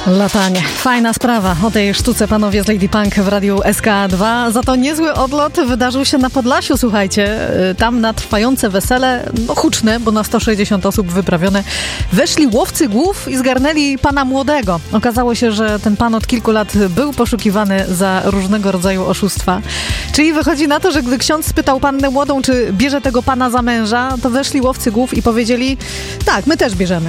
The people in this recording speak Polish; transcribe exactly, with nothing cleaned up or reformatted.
Latanie. Fajna sprawa. O tej sztuce panowie z Lady Punk w Radiu S K dwa. Za to niezły odlot wydarzył się na Podlasiu, słuchajcie. Tam na trwające wesele, no huczne, bo na sto sześćdziesiąt osób wyprawione, weszli łowcy głów i zgarnęli pana młodego. Okazało się, że ten pan od kilku lat był poszukiwany za różnego rodzaju oszustwa. Czyli wychodzi na to, że gdy ksiądz spytał pannę młodą, czy bierze tego pana za męża, to weszli łowcy głów i powiedzieli: tak, my też bierzemy.